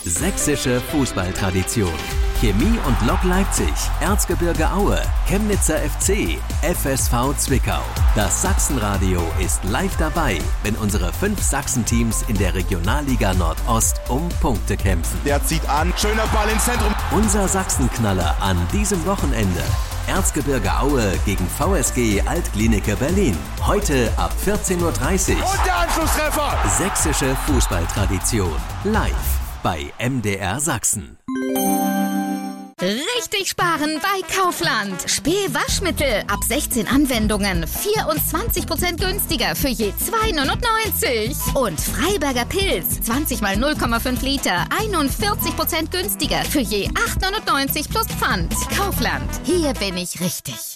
Sächsische Fußballtradition. Chemie und Lok Leipzig, Erzgebirge Aue, Chemnitzer FC, FSV Zwickau. Das Sachsenradio ist live dabei, wenn unsere 5 Sachsen-Teams in der Regionalliga Nordost um Punkte kämpfen. Der zieht an, schöner Ball ins Zentrum. Unser Sachsenknaller an diesem Wochenende. Erzgebirge Aue gegen VSG Altklinike Berlin. Heute ab 14:30 Uhr. Und der Anschlusstreffer. Sächsische Fußballtradition. Live bei MDR Sachsen. Richtig sparen bei Kaufland. Spee-Waschmittel ab 16 Anwendungen. 24% günstiger für je 2,99 €. Und Freiberger Pilz 20 mal 0,5 Liter. 41% günstiger für je 8,99 € plus Pfand. Kaufland. Hier bin ich richtig.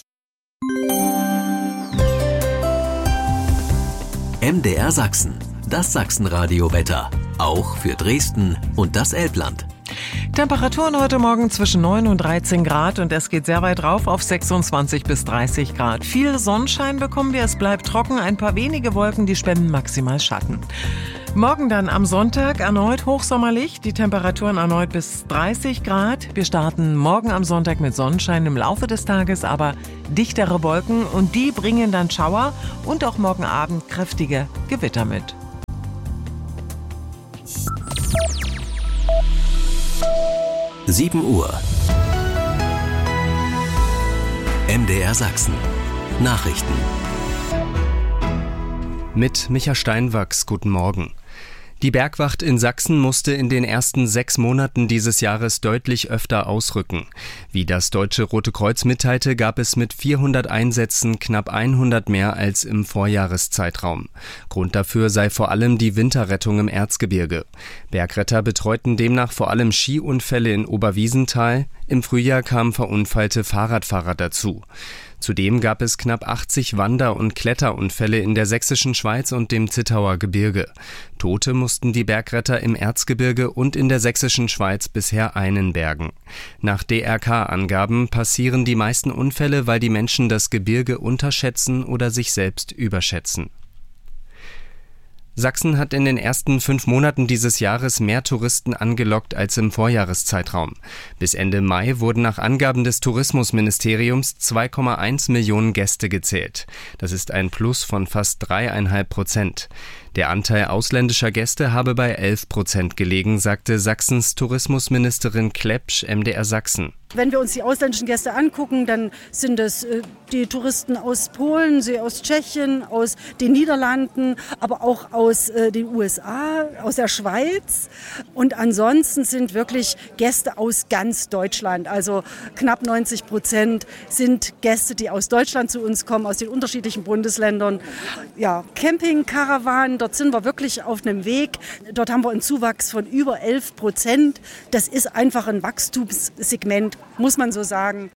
MDR Sachsen. Das Sachsenradio-Wetter. Auch für Dresden und das Elbland. Temperaturen heute Morgen zwischen 9 und 13 Grad und es geht sehr weit rauf auf 26 bis 30 Grad. Viel Sonnenschein bekommen wir, es bleibt trocken, ein paar wenige Wolken, die spenden maximal Schatten. Morgen dann am Sonntag erneut hochsommerlich, die Temperaturen erneut bis 30 Grad. Wir starten morgen am Sonntag mit Sonnenschein im Laufe des Tages, aber dichtere Wolken und die bringen dann Schauer und auch morgen Abend kräftige Gewitter mit. Uhr. MDR Sachsen. Nachrichten. Mit Micha Steinwachs, guten Morgen. Die Bergwacht in Sachsen musste in den ersten 6 Monaten dieses Jahres deutlich öfter ausrücken. Wie das Deutsche Rote Kreuz mitteilte, gab es mit 400 Einsätzen knapp 100 mehr als im Vorjahreszeitraum. Grund dafür sei vor allem die Winterrettung im Erzgebirge. Bergretter betreuten demnach vor allem Skiunfälle in Oberwiesenthal. Im Frühjahr kamen verunfallte Fahrradfahrer dazu. Zudem gab es knapp 80 Wander- und Kletterunfälle in der sächsischen Schweiz und dem Zittauer Gebirge. Tote mussten die Bergretter im Erzgebirge und in der sächsischen Schweiz bisher einbergen. Nach DRK-Angaben passieren die meisten Unfälle, weil die Menschen das Gebirge unterschätzen oder sich selbst überschätzen. Sachsen hat in den ersten 5 Monaten dieses Jahres mehr Touristen angelockt als im Vorjahreszeitraum. Bis Ende Mai wurden nach Angaben des Tourismusministeriums 2,1 Millionen Gäste gezählt. Das ist ein Plus von fast 3,5%. Der Anteil ausländischer Gäste habe bei 11% gelegen, sagte Sachsens Tourismusministerin Klepsch MDR Sachsen. Wenn wir uns die ausländischen Gäste angucken, dann sind es die Touristen aus Polen, aus Tschechien, aus den Niederlanden, aber auch aus den USA, aus der Schweiz. Und ansonsten sind wirklich Gäste aus ganz Deutschland. Also knapp 90% sind Gäste, die aus Deutschland zu uns kommen, aus den unterschiedlichen Bundesländern. Ja, Camping-Karawanen, dort sind wir wirklich auf einem Weg. Dort haben wir einen Zuwachs von über 11%. Das ist einfach ein Wachstumssegment, muss man so sagen.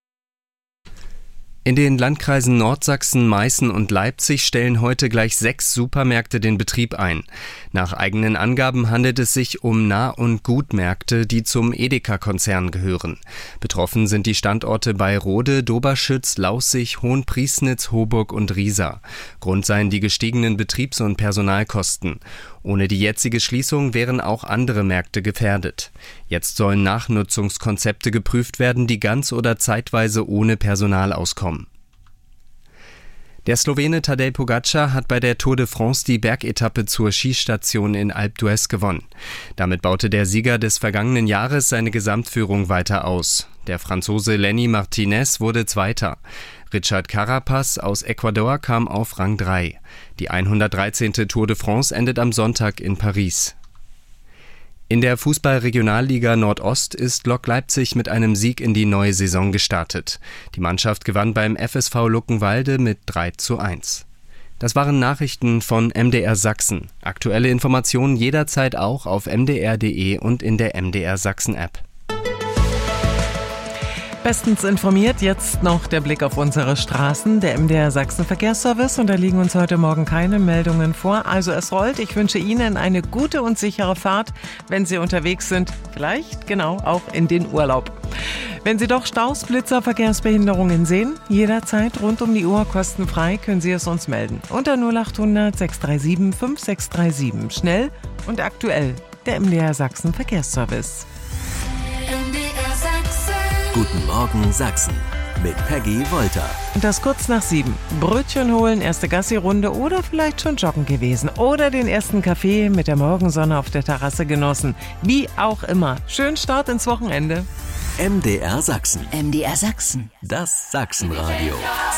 In den Landkreisen Nordsachsen, Meißen und Leipzig stellen heute gleich 6 Supermärkte den Betrieb ein. Nach eigenen Angaben handelt es sich um Nah- und Gutmärkte, die zum Edeka-Konzern gehören. Betroffen sind die Standorte bei Rode, Doberschütz, Laußig, Hohenpriesnitz, Hoburg und Riesa. Grund seien die gestiegenen Betriebs- und Personalkosten. Ohne die jetzige Schließung wären auch andere Märkte gefährdet. Jetzt sollen Nachnutzungskonzepte geprüft werden, die ganz oder zeitweise ohne Personal auskommen. Der Slowene Tadej Pogačar hat bei der Tour de France die Bergetappe zur Skistation in Alpe d'Huez gewonnen. Damit baute der Sieger des vergangenen Jahres seine Gesamtführung weiter aus. Der Franzose Lenny Martinez wurde Zweiter. Richard Carapaz aus Ecuador kam auf Rang 3. Die 113. Tour de France endet am Sonntag in Paris. In der Fußball-Regionalliga Nordost ist Lok Leipzig mit einem Sieg in die neue Saison gestartet. Die Mannschaft gewann beim FSV Luckenwalde mit 3:1. Das waren Nachrichten von MDR Sachsen. Aktuelle Informationen jederzeit auch auf mdr.de und in der MDR Sachsen-App. Bestens informiert, jetzt noch der Blick auf unsere Straßen, der MDR Sachsen Verkehrsservice, und da liegen uns heute Morgen keine Meldungen vor. Also es rollt. Ich wünsche Ihnen eine gute und sichere Fahrt, wenn Sie unterwegs sind, vielleicht genau auch in den Urlaub. Wenn Sie doch Staus, Blitzer, Verkehrsbehinderungen sehen, jederzeit rund um die Uhr kostenfrei können Sie es uns melden. Unter 0800 637 5637. Schnell und aktuell der MDR Sachsen Verkehrsservice. MDR Sachsen. Guten Morgen Sachsen mit Peggy Wolter. Und das kurz nach 7. Brötchen holen, erste Gassi-Runde oder vielleicht schon joggen gewesen. Oder den ersten Kaffee mit der Morgensonne auf der Terrasse genossen. Wie auch immer. Schönen Start ins Wochenende. MDR Sachsen. MDR Sachsen. Das Sachsenradio.